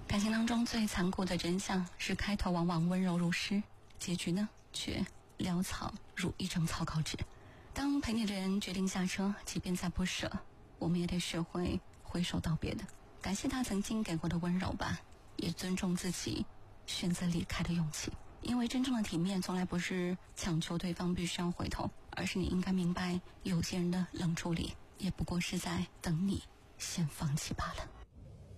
感情当中最残酷的真相是，开头往往温柔如诗，结局呢却潦草如一张草稿纸。当陪你的人决定下车，即便再不舍，我们也得学会挥手道别的。感谢他曾经给过的温柔吧，也尊重自己选择离开的勇气。因为真正的体面从来不是强求对方必须要回头，而是你应该明白，有些人的冷处理也不过是在等你先放弃罢了。